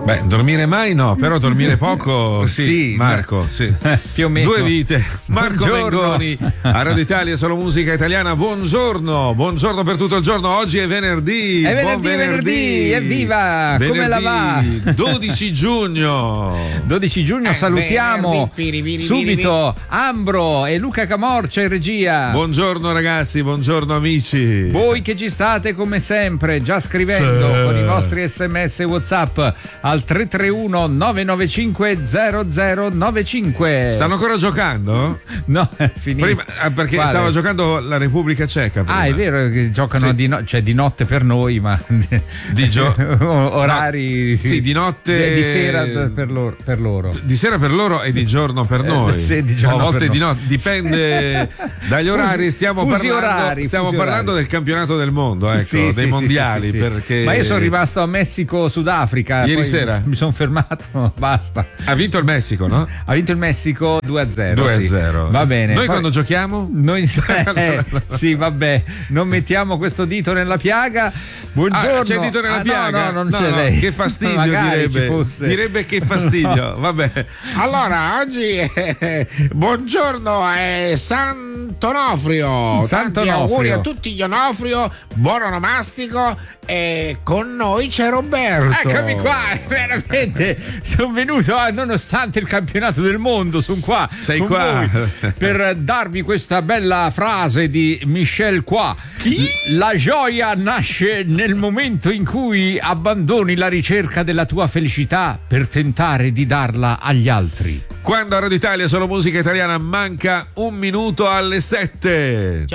Beh, dormire mai no, però dormire poco sì, Marco, sì. Più o meno. 2 vite. Marco Mengoni a Radio Italia, solo musica italiana. Buongiorno per tutto il giorno. Oggi è venerdì. Buon venerdì, evviva! Venerdì, come la va? 12 giugno. 12 giugno salutiamo subito Ambro e Luca Camorcia in regia. Buongiorno ragazzi, buongiorno amici. Voi che ci state come sempre già scrivendo con i vostri SMS e WhatsApp al 331 995 0095. Stanno ancora giocando? No, è finito. Prima, perché Quale? stava giocando la Repubblica Ceca prima. Ah, è vero che giocano sì. di notte per noi, ma orari no, sì, di notte di sera per loro. Di sera per loro e di giorno per noi. Sì, di giorno a volte per di noi. notte, dipende dagli orari. Stiamo parlando del campionato del mondo, ecco, sì, dei mondiali. sì. Perché... Ma io sono rimasto a Messico-Sudafrica ieri poi sera mi sono fermato, basta. Ha vinto il Messico, no? Ha vinto il Messico 2-0. 2-0. Sì. Va bene. Noi quando giochiamo? Noi sì, vabbè, non mettiamo questo dito nella piaga. Buongiorno. C'è il dito nella piaga? No, non c'è lei. Che fastidio. Magari direbbe. Ci fosse. Direbbe che fastidio. Vabbè. Allora, oggi buongiorno è Sant'Onofrio. Tanti auguri a tutti gli Onofrio, buon onomastico, e con noi c'è Roberto. Eccomi qua, veramente sono venuto nonostante il campionato del mondo, sono qua. Sei con qua voi per darvi questa bella frase di Michel Qua. Chi? La gioia nasce nel momento in cui abbandoni la ricerca della tua felicità per tentare di darla agli altri. Quando a Radio Italia solo musica italiana manca 1 minuto alle 7.